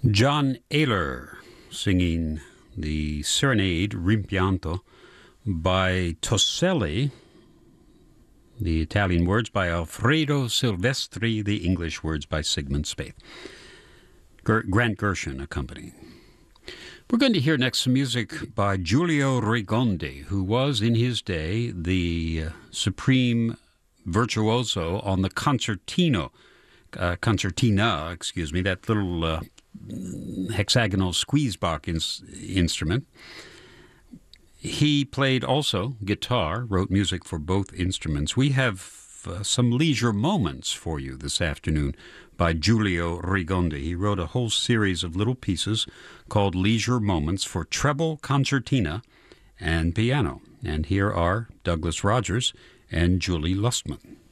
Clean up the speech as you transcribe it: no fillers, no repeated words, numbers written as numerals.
John Ayler singing the Serenade, Rimpianto, by Toselli, the Italian words by Alfredo Silvestri, the English words by Sigmund Spaeth. Grant Gershon accompanying. We're going to hear next some music by Giulio Rigondi, who was in his day the supreme virtuoso on the concertina, that little hexagonal squeezebox instrument. He played also guitar, wrote music for both instruments. We have some leisure moments for you this afternoon by Giulio Rigondi. He wrote a whole series of little pieces called Leisure Moments for treble, concertina, and piano. And here are Douglas Rogers and Julie Lustman.